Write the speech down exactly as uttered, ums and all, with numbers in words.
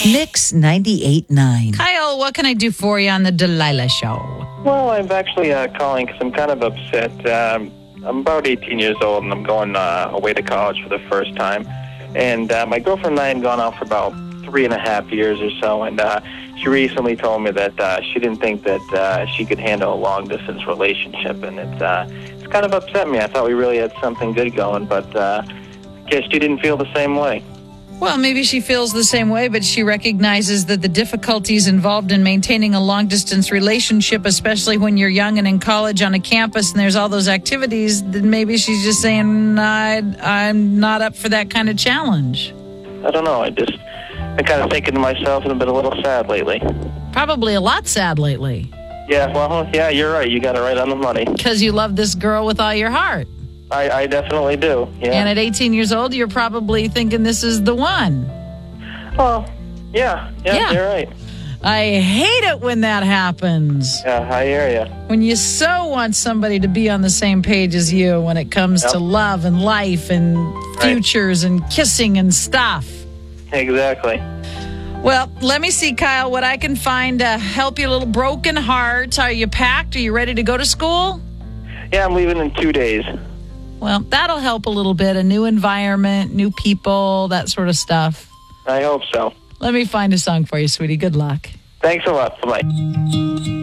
Mix ninety-eight point nine. Kyle, what can I do for you on the Delilah Show? Well, I'm actually uh, calling because I'm kind of upset. Um, I'm about eighteen years old, and I'm going uh, away to college for the first time. And uh, my girlfriend and I had gone out for about three and a half years or so, and uh, she recently told me that uh, she didn't think that uh, she could handle a long-distance relationship, and it, uh, it's kind of upset me. I thought we really had something good going, but uh, I guess she didn't feel the same way. Well, maybe she feels the same way, but she recognizes that the difficulties involved in maintaining a long-distance relationship, especially when you're young and in college on a campus and there's all those activities, then maybe she's just saying, I, I'm not up for that kind of challenge. I don't know. I just, I kind of thinking to myself and I've been a little sad lately. Probably a lot sad lately. Yeah, well, yeah, you're right. You got it right on the money. Because you love this girl with all your heart. I, I definitely do, yeah. And at eighteen years old, you're probably thinking this is the one. Well, yeah, yeah, Yeah. you're right. I hate it when that happens. Yeah, I hear you. When you so want somebody to be on the same page as you when it comes Yep. to love and life and futures and kissing and stuff. Exactly. Well, let me see, Kyle, what I can find to help your little broken heart. Are you packed? Are you ready to go to school? Yeah, I'm leaving in two days. Well, that'll help a little bit. A new environment, new people, that sort of stuff. I hope so. Let me find a song for you, sweetie. Good luck. Thanks a lot. Bye-bye.